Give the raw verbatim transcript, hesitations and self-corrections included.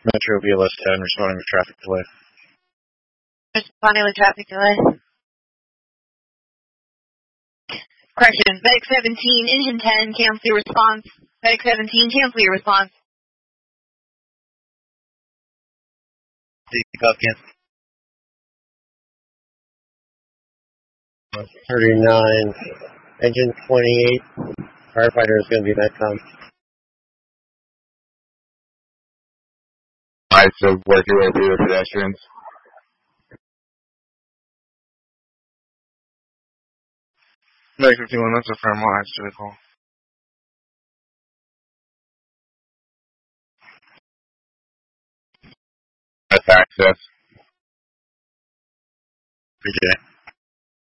Metro B L S ten responding to traffic delay. Responding with traffic delay. Correction. Medic seventeen, engine ten, cancel your response. Medic seventeen, cancel your response. thirty-nine, engine twenty-eight, firefighter is going to be Metcom. Alright, so work your way through the pedestrians. Medic fifty-one, that's a firm line to the call. That's access. P J.